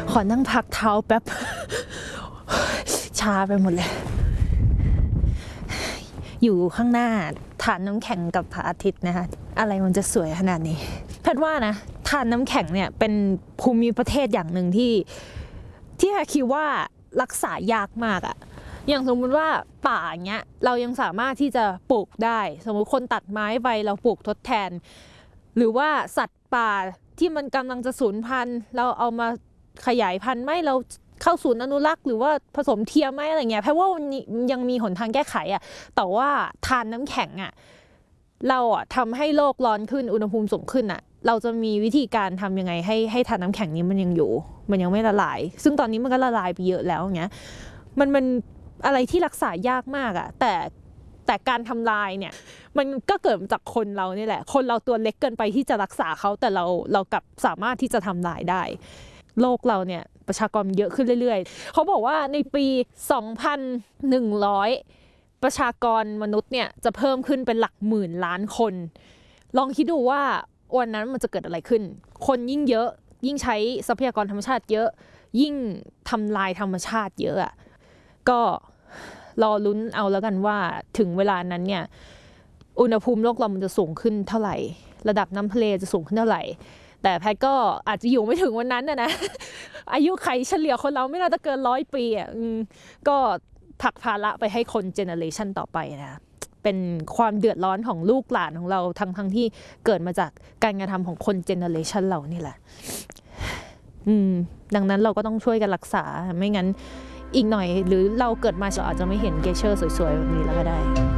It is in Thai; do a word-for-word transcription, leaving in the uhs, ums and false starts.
ขอนั่งพักเท้าแป๊บชาไปหมดเลยอยู่ข้างหน้าทานน้ำแข็งกับพระอาทิตย์นะคะอะไรมันจะสวยขนาดนี้แพทย์ว่านะทานน้ำแข็งเนี่ยเป็นภูมิประเทศอย่างหนึ่งที่ที่คิดว่ารักษายากมากอะอย่างสมมุติว่าป่าเงี้ยเรายังสามารถที่จะปลูกได้สมมุติคนตัดไม้ไปเราปลูกทดแทนหรือว่าสัตว์ป่าที่มันกำลังจะสูญพันธุ์เราเอามาขยายพันธุ์ไหมเราเข้าศูนย์อนุรักษ์หรือว่าผสมเทียมไหมอะไรเงี้ยเพราะว่ามันยังมีหนทางแก้ไขอะแต่ว่าทานน้ำแข็งอะเราอะทำให้โลกร้อนขึ้นอุณหภูมิสูงขึ้นอะเราจะมีวิธีการทำยังไงให้ให้ทานน้ำแข็งนี้มันยังอยู่มันยังไม่ละลายซึ่งตอนนี้มันก็ละลายไปเยอะแล้วเงี้ยมันมันอะไรที่รักษายากมากอะแต่แต่การทำลายเนี่ยมันก็เกิดจากคนเรานี่แหละคนเราตัวเล็กเกินไปที่จะรักษาเขาแต่เราเรากลับสามารถที่จะทำลายได้โลกเราเนี่ยประชากรเยอะขึ้นเรื่อยๆเขาบอกว่าในปีสองพันหนึ่งร้อยประชากรมนุษย์เนี่ยจะเพิ่มขึ้นเป็นหลักหมื่นล้านคนลองคิดดูว่าวันนั้นมันจะเกิดอะไรขึ้นคนยิ่งเยอะยิ่งใช้ทรัพยากรธรรมชาติเยอะยิ่งทำลายธรรมชาติเยอะอ่ะก็รอลุ้นเอาแล้วกันว่าถึงเวลานั้นเนี่ยอุณหภูมิโลกเรามันจะสูงขึ้นเท่าไหร่ระดับน้ำทะเลจะสูงขึ้นเท่าไหร่แต่แพทก็อาจจะอยู่ไม่ถึงวันนั้นนะนะอายุไขเฉลี่ยคนเราไม่น่าจะเกินร้อยปีอ่ะก็ผลักภาระไปให้คนเจเนอเรชันต่อไปนะเป็นความเดือดร้อนของลูกหลานของเราทั้งทั้งที่เกิดมาจากการกระทำของคนเจเนอเรชันเรานี่แหละอืมดังนั้นเราก็ต้องช่วยกันรักษาไม่งั้นอีกหน่อยหรือเราเกิดมาเราอาจจะไม่เห็นเกเชอร์สวยๆแบบนี้แล้วก็ได้